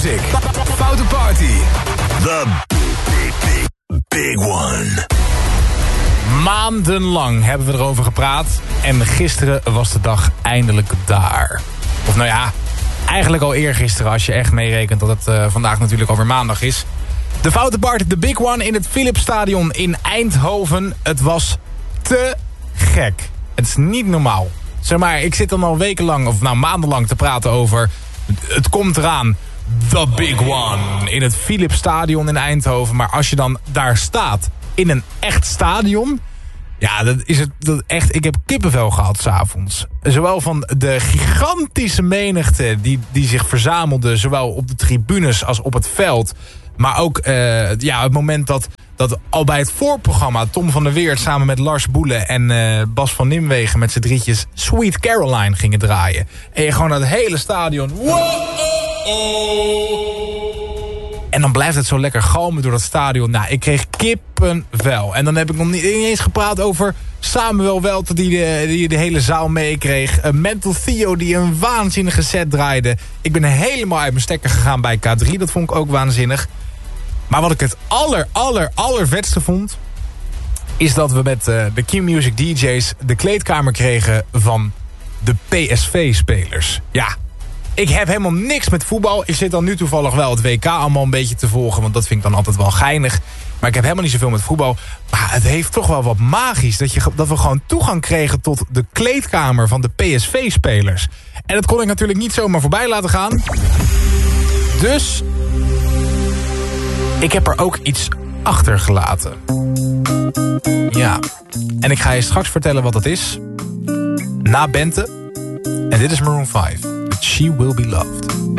Q-Music. Foute Party. The big one. Maandenlang hebben we erover gepraat. En gisteren was de dag eindelijk daar. Of nou ja, eigenlijk al eergisteren als je echt meerekent dat het vandaag natuurlijk alweer maandag is. De Foute Party, de big one in het Philipsstadion in Eindhoven. Het was te gek. Het is niet normaal. Zeg maar, ik zit dan al wekenlang, of nou maandenlang te praten over... Het komt eraan, the big one in het Philipsstadion in Eindhoven. Maar als je dan daar staat in een echt stadion... Ja, dat is het echt. Ik heb kippenvel gehad 's avonds. Zowel van de gigantische menigte die zich verzamelde, zowel op de tribunes als op het veld. Maar ook het moment dat al bij het voorprogramma Tom van der Weert samen met Lars Boelen en Bas van Nimwegen met z'n drietjes Sweet Caroline gingen draaien. En je gewoon het hele stadion. En dan blijft het zo lekker galmen door dat stadion. Nou, ik kreeg kippenvel. En dan heb ik nog niet eens gepraat over Samuel Welter die de hele zaal meekreeg. Mental Theo die een waanzinnige set draaide. Ik ben helemaal uit mijn stekker gegaan bij K3. Dat vond ik ook waanzinnig. Maar wat ik het allervetste vond... is dat we met de Q-Music DJ's de kleedkamer kregen van de PSV-spelers. Ja, ik heb helemaal niks met voetbal. Ik zit dan nu toevallig wel het WK allemaal een beetje te volgen... want dat vind ik dan altijd wel geinig. Maar ik heb helemaal niet zoveel met voetbal. Maar het heeft toch wel wat magisch... dat we gewoon toegang kregen tot de kleedkamer van de PSV-spelers. En dat kon ik natuurlijk niet zomaar voorbij laten gaan. Dus... ik heb er ook iets achtergelaten. Ja. En ik ga je straks vertellen wat dat is. Na Bente. En dit is Maroon 5. She Will Be Loved.